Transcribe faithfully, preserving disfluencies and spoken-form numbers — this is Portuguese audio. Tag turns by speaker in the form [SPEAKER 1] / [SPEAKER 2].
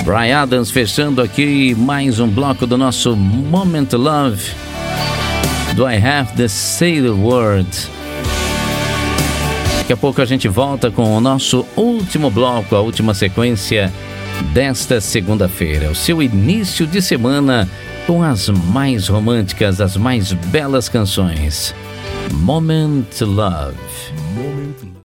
[SPEAKER 1] Bryan Adams fechando aqui mais um bloco do nosso Moment to Love. Do I Have to Say the Word? Daqui a pouco a gente volta com o nosso último bloco, a última sequência desta segunda-feira. O seu início de semana com as mais românticas, as mais belas canções. Moment to Love. Moment to Love.